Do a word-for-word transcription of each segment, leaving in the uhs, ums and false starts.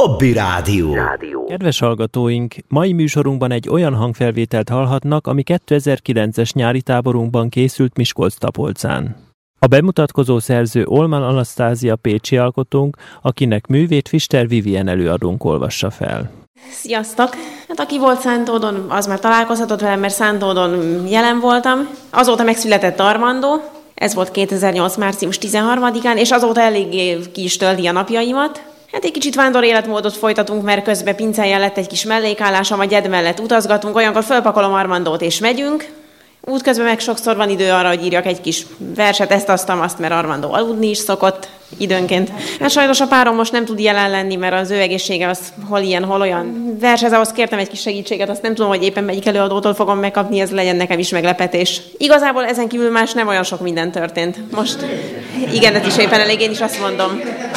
Hobby Rádió. Kedves hallgatóink, mai műsorunkban egy olyan hangfelvételt hallhatnak, ami kétezer-kilences nyári táborunkban készült Miskolc-Tapolcán. A bemutatkozó szerző Olman Anasztázia pécsi alkotónk, akinek művét Fister Vivien előadónk olvassa fel. Sziasztok! Hát aki volt Szántódon, az már találkozhatott velem, mert Szántódon jelen voltam. Azóta megszületett Armandó, ez volt kétezer-nyolc. március tizenharmadikán, és azóta eléggé ki is tölti a napjaimat. Hát egy kicsit vándor életmódot folytatunk, mert közben pinceljen lett egy kis mellékállásom, a gyed mellett utazgatunk, olyankor fölpakolom Armandót és megyünk. Útközben meg sokszor van idő arra, hogy írjak egy kis verset, ezt aztam azt, mert Armandó aludni is szokott időnként. Hát sajnos a párom most nem tud jelen lenni, mert az ő egészsége az hol ilyen, hol olyan. Vershez ahhoz kértem egy kis segítséget, azt nem tudom, hogy éppen melyik előadótól fogom megkapni, ez legyen nekem is meglepetés. Igazából ezen kívül más nem olyan sok minden történt. Most igen, ez is éppen elég, én is azt mondom.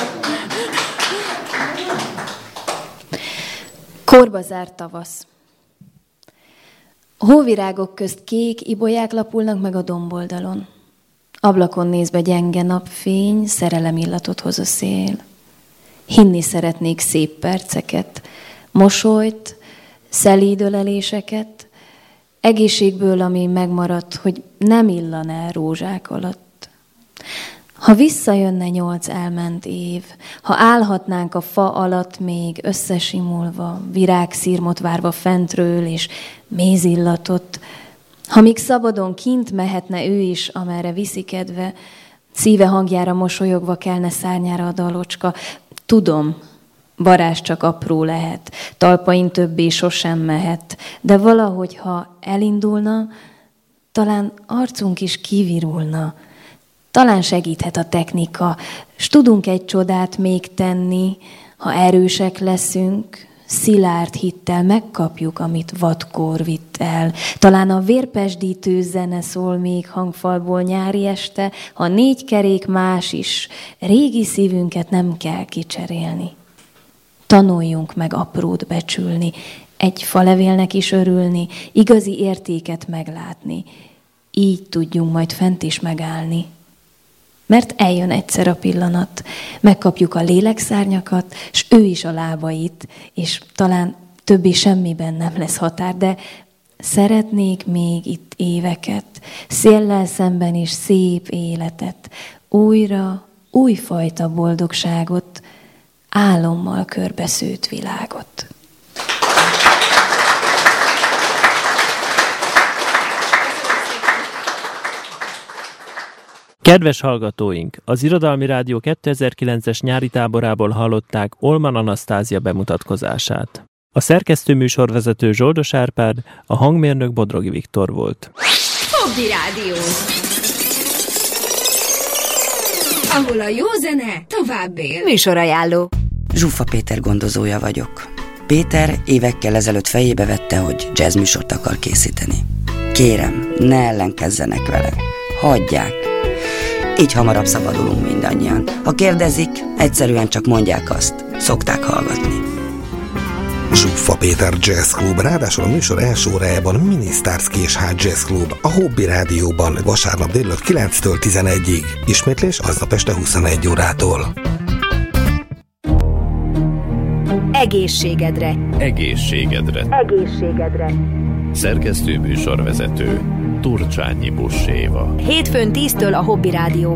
Korba zárt tavasz. Hóvirágok közt kék ibolyák lapulnak meg a domboldalon. Ablakon néz be gyenge napfény, szerelem illatot hoz a szél. Hinni szeretnék szép perceket, mosolyt, szelíd öleléseket, egészségből, ami megmaradt, hogy nem illan el rózsák alatt. Ha visszajönne nyolc elment év, ha állhatnánk a fa alatt még összesimulva, virágszirmot várva fentről és mézillatot, ha még szabadon kint mehetne ő is, amerre viszi kedve, szíve hangjára mosolyogva kelne szárnyára a dalocska. Tudom, varázs csak apró lehet, talpain többé sosem mehet, de valahogy, ha elindulna, talán arcunk is kivirulna. Talán segíthet a technika, s tudunk egy csodát még tenni, ha erősek leszünk, szilárd hittel megkapjuk, amit vadkór vitt el. Talán a vérpesdítő zene szól még hangfalból nyári este, ha négy kerék más is, régi szívünket nem kell kicserélni. Tanuljunk meg aprót becsülni, egy falevélnek is örülni, igazi értéket meglátni. Így tudjunk majd fent is megállni. Mert eljön egyszer a pillanat, megkapjuk a lélekszárnyakat, s ő is a lábait, és talán többé semmiben nem lesz határ, de szeretnék még itt éveket, széllel szemben is szép életet, újra újfajta boldogságot, álommal körbeszőtt világot. Kedves hallgatóink, az Irodalmi Rádió kétezer-kilences nyári táborából hallották Olman Anasztázia bemutatkozását. A szerkesztő műsorvezető Zsoldos Árpád, a hangmérnök Bodrogi Viktor volt. Hobby Rádió, ahol a jó zene tovább él. Műsorajánló. Zsuffa Péter gondozója vagyok. Péter évekkel ezelőtt fejébe vette, hogy jazzműsort akar készíteni. Kérem, ne ellenkezzenek vele. Hagyják. Így hamarabb szabadulunk mindannyian. Ha kérdezik, egyszerűen csak mondják azt. Szokták hallgatni. Zsuffa Péter Jazz Club, ráadásul a műsor első órájában Mini Stars Késhát Jazz Club, a Hobby Rádióban vasárnap délelőtt kilenctől tizenegyig. Ismétlés aznap este huszonegy órától. Egészségedre. Egészségedre. Egészségedre. Szerkesztő műsorvezető Turcsányi Buss Éva. Hétfőn tíztől a Hobby Rádióban.